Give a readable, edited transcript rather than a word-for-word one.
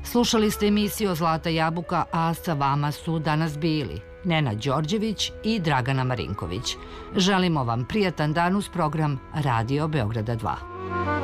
Slušali ste emisiju Zlata jabuka, a sa vama su danas bili Nenad Đorđević i Dragana Marinković. Želimo vam prijatan dan uz program Radio Beograda 2.